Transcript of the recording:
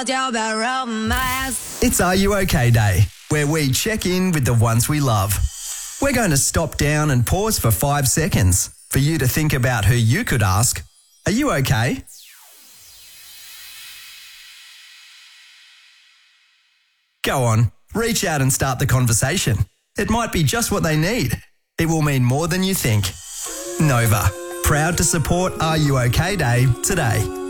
told you about romance. It's Are You OK Day, where we check in with the ones we love. We're going to stop down and pause for 5 seconds for you to think about who you could ask, are you okay? Go on, reach out and start the conversation. It might be just what they need. It will mean more than you think. Nova, proud to support Are You OK Day today.